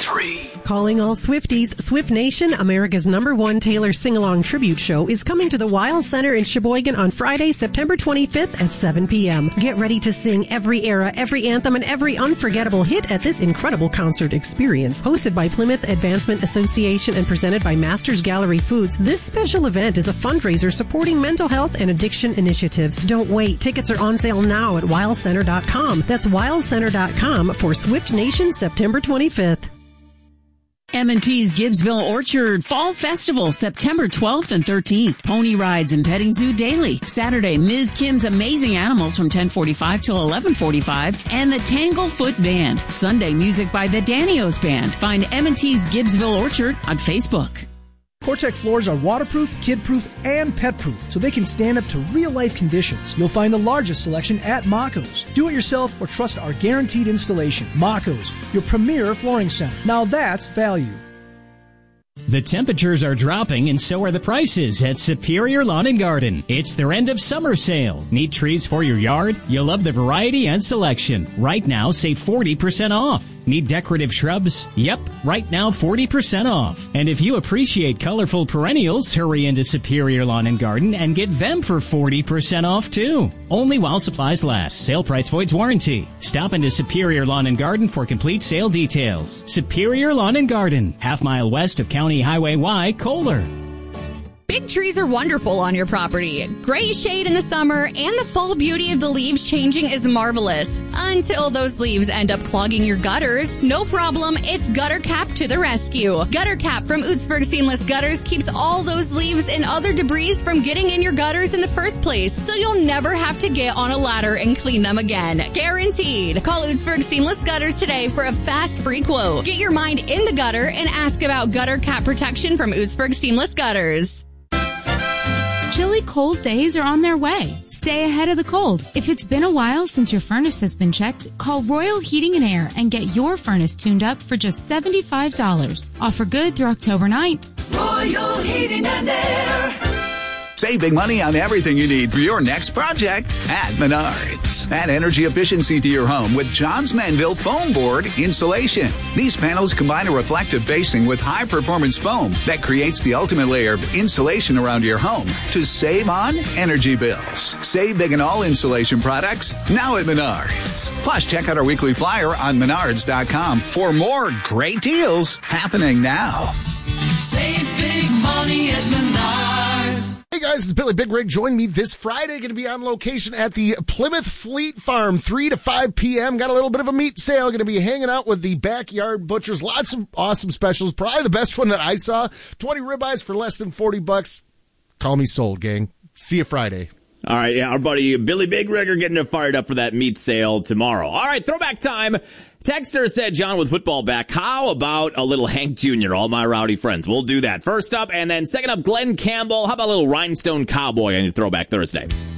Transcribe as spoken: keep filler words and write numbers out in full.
tree. Calling all Swifties, Swift Nation, America's number one Taylor sing-along tribute show, is coming to the Wild Center in Sheboygan on Friday, September twenty-fifth at seven p.m. Get ready to sing every era, every anthem, and every unforgettable hit at this incredible concert experience. Hosted by Plymouth Advancement Association and presented by Masters Gallery Foods, this special event is a fundraiser supporting mental health and addiction initiatives. Don't wait. Tickets are on sale now at wild center dot com. That's wild center dot com for Swift Nation September twenty-fifth. M and T's Gibbsville Orchard Fall Festival, September twelfth and thirteenth. Pony rides and petting zoo daily. Saturday, Miz Kim's Amazing Animals from ten forty-five till eleven forty-five. And the Tanglefoot Band. Sunday, music by the Danios Band. Find M and T's Gibbsville Orchard on Facebook. Portec floors are waterproof, kid-proof, and pet-proof, so they can stand up to real-life conditions. You'll find the largest selection at Maco's. Do it yourself or trust our guaranteed installation. Maco's, your premier flooring center. Now that's value. The temperatures are dropping and so are the prices at Superior Lawn and Garden. It's their end of summer sale. Need trees for your yard? You'll love the variety and selection. Right now, save forty percent off. Need decorative shrubs? Yep, right now forty percent off. And if you appreciate colorful perennials, hurry into Superior Lawn and Garden and get them for forty percent off too. Only while supplies last. Sale price voids warranty. Stop into Superior Lawn and Garden for complete sale details. Superior Lawn and Garden, half mile west of County Highway Y, Kohler. Big trees are wonderful on your property. Great shade in the summer, and the fall beauty of the leaves changing is marvelous. Until those leaves end up clogging your gutters. No problem, it's Gutter Cap to the rescue. Gutter Cap from Ootsburg Seamless Gutters keeps all those leaves and other debris from getting in your gutters in the first place, so you'll never have to get on a ladder and clean them again. Guaranteed. Call Ootsburg Seamless Gutters today for a fast, free quote. Get your mind in the gutter and ask about Gutter Cap protection from Ootsburg Seamless Gutters. Chilly cold days are on their way. Stay ahead of the cold. If it's been a while since your furnace has been checked, call Royal Heating and Air and get your furnace tuned up for just seventy-five dollars. Offer good through October ninth. Royal Heating and Air. Save big money on everything you need for your next project at Menards. Add energy efficiency to your home with Johns Manville Foam Board Insulation. These panels combine a reflective facing with high-performance foam that creates the ultimate layer of insulation around your home to save on energy bills. Save big on all insulation products now at Menards. Plus, check out our weekly flyer on menards dot com for more great deals happening now. Save big money at Menards. Hey guys, it's Billy Big Rig. Join me this Friday. Going to be on location at the Plymouth Fleet Farm, three to five p.m. Got a little bit of a meat sale. Going to be hanging out with the Backyard Butchers. Lots of awesome specials. Probably the best one that I saw. twenty ribeyes for less than forty bucks. Call me sold, gang. See you Friday. All right, yeah, our buddy Billy Big Rig are getting fired up for that meat sale tomorrow. All right, throwback time. Texter said, John, with football back, how about a little Hank Junior, all my rowdy friends? We'll do that. First up, and then second up, Glenn Campbell. How about a little Rhinestone Cowboy on your Throwback Thursday?